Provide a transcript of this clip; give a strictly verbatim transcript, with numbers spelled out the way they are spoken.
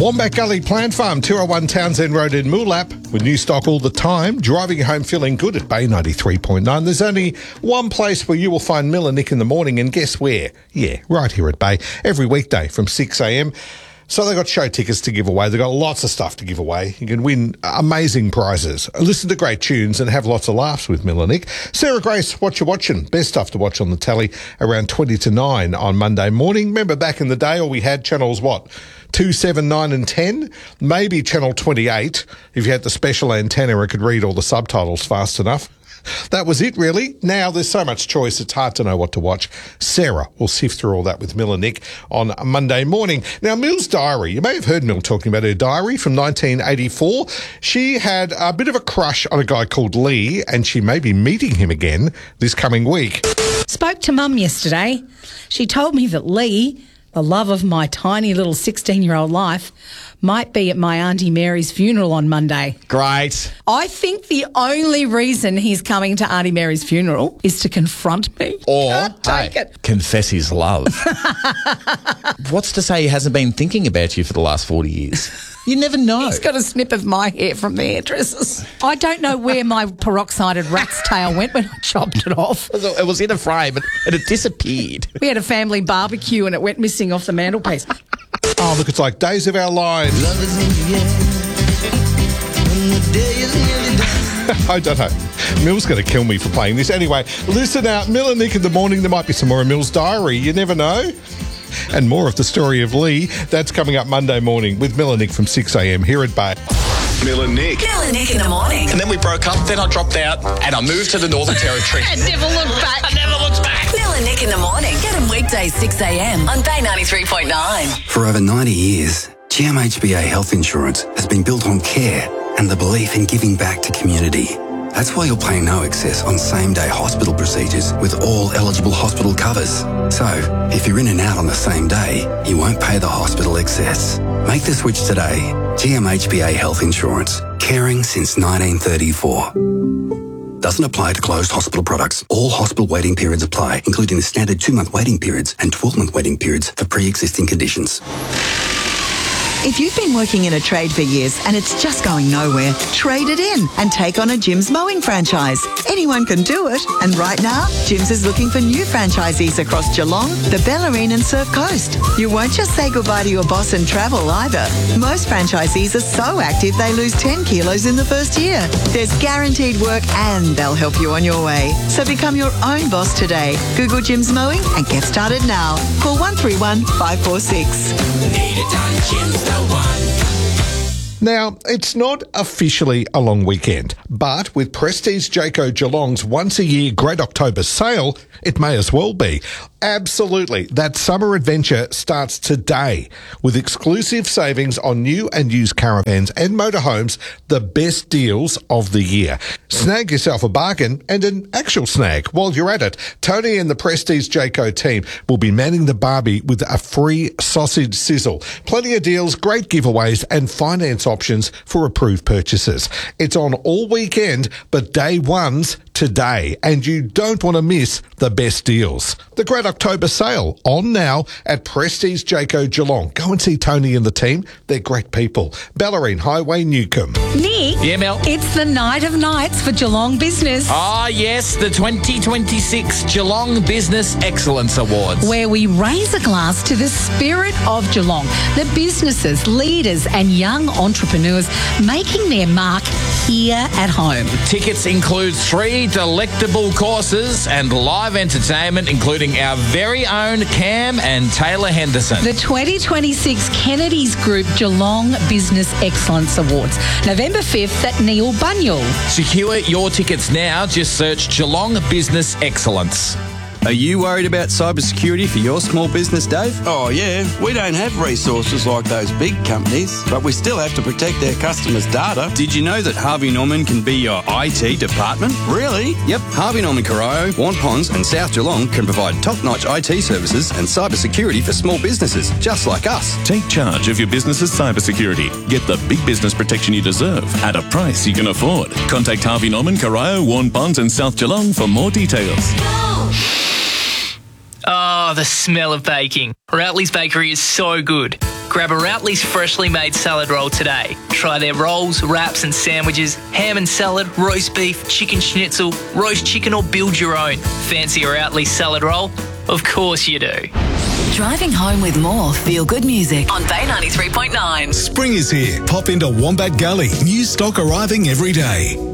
Wombat Gully Plant Farm, two oh one Townsend Road in Moolap, with new stock all the time. Driving you home feeling good at Bay ninety-three point nine. There's only one place where you will find Mill and Nick in the morning, and guess where? Yeah, right here at Bay, every weekday from six a.m. So they've got show tickets to give away. They've got lots of stuff to give away. You can win amazing prizes, listen to great tunes, and have lots of laughs with Mill and Nick. Sarah Grace, what you watching? Best stuff to watch on the telly around twenty to nine on Monday morning. Remember back in the day, all we had channels, what? two, seven, nine and ten, maybe channel twenty-eight, if you had the special antenna and could read all the subtitles fast enough. That was it, really. Now there's so much choice, it's hard to know what to watch. Sarah will sift through all that with Mill and Nick on Monday morning. Now, Mill's diary. You may have heard Mill talking about her diary from nineteen eighty-four. She had a bit of a crush on a guy called Lee, and she may be meeting him again this coming week. Spoke to Mum yesterday. She told me that Lee, the love of my tiny little sixteen-year-old life, might be at my Auntie Mary's funeral on Monday. Great. I think the only reason he's coming to Auntie Mary's funeral is to confront me. Or, Can't take hey, it. confess his love. What's to say he hasn't been thinking about you for the last forty years? You never know. He's got a snip of my hair from the hairdressers. I don't know where my peroxided rat's tail went when I chopped it off. It was in a frame and it disappeared. We had a family barbecue and it went missing off the mantelpiece. Oh, look, it's like Days of Our Lives. Love is in the air when the day is nearly done. I don't know. Mill's going to kill me for playing this. Anyway, listen out. Mill and Nick in the morning. There might be some more of Mill's diary. You never know. And more of the story of Lee. That's coming up Monday morning with Mill and Nick from six a.m. here at Bay. Mill and Nick. Mill and Nick in the morning. And then we broke up, then I dropped out, and I moved to the Northern Territory. I never looked back. I never looked back. Mill and Nick in the morning. Get them weekdays six a.m. on Bay ninety-three point nine. For over ninety years, G M H B A Health Insurance has been built on care and the belief in giving back to community. That's why you'll pay no excess on same-day hospital procedures with all eligible hospital covers. So, if you're in and out on the same day, you won't pay the hospital excess. Make the switch today. G M H B A Health Insurance. Caring since nineteen thirty-four. Doesn't apply to closed hospital products. All hospital waiting periods apply, including the standard two-month waiting periods and twelve-month waiting periods for pre-existing conditions. If you've been working in a trade for years and it's just going nowhere, trade it in and take on a Jim's mowing franchise. Anyone can do it. And right now, Jim's is looking for new franchisees across Geelong, the Bellarine and Surf Coast. You won't just say goodbye to your boss and travel either. Most franchisees are so active they lose ten kilos in the first year. There's guaranteed work and they'll help you on your way. So become your own boss today. Google Jim's Mowing and get started now. Call one three one, five four six. Need it done, Jim's the one. Now, it's not officially a long weekend, but with Prestige Jayco Geelong's once-a-year Great October sale, it may as well be. Absolutely. That summer adventure starts today with exclusive savings on new and used caravans and motorhomes, the best deals of the year. Snag yourself a bargain and an actual snag. While you're at it, Tony and the Prestige Jayco team will be manning the barbie with a free sausage sizzle. Plenty of deals, great giveaways and finance options for approved purchases. It's on all weekend, but day one's today, and you don't want to miss the best deals. The Great October sale on now at Prestige Jayco Geelong. Go and see Tony and the team. They're great people. Bellarine Highway, Newcomb. Nick, Yeah, Mel. it's the night of nights for Geelong Business, Ah, yes, the twenty twenty-six Geelong Business Excellence Awards. where we raise a glass to the spirit of Geelong, the businesses, leaders and young entrepreneurs making their mark here at home. Tickets include three delectable courses and live entertainment, including our very own Cam and Taylor Henderson. The twenty twenty-six Kennedy's Group Geelong Business Excellence Awards, November fifth at Neil Bunyal. Secure your tickets now. Just search Geelong Business Excellence. Are you worried about cybersecurity for your small business, Dave? Oh, yeah. We don't have resources like those big companies, but we still have to protect their customers' data. Did you know that Harvey Norman can be your I T department? Really? Yep. Harvey Norman Corio, Wanpons and South Geelong can provide top-notch I T services and cybersecurity for small businesses, just like us. Take charge of your business's cybersecurity. Get the big business protection you deserve at a price you can afford. Contact Harvey Norman, Corio, Wanpons and South Geelong for more details. Oh, the smell of baking. Routley's Bakery is so good. Grab a Routley's freshly made salad roll today. Try their rolls, wraps and sandwiches, ham and salad, roast beef, chicken schnitzel, roast chicken or build your own. Fancy a Routley's salad roll? Of course you do. Driving home with more feel-good music on Bay ninety-three point nine. Spring is here. Pop into Wombat Gully. New stock arriving every day.